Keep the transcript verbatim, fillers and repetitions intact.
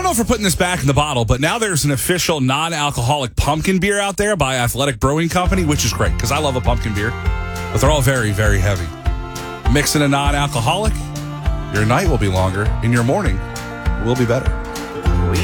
don't know if we're putting this back in the bottle, but now there's an official non-alcoholic pumpkin beer out there by Athletic Brewing Company, which is great because I love a pumpkin beer, but they're all very, very heavy. Mix in a non-alcoholic, your night will be longer and your morning will be better.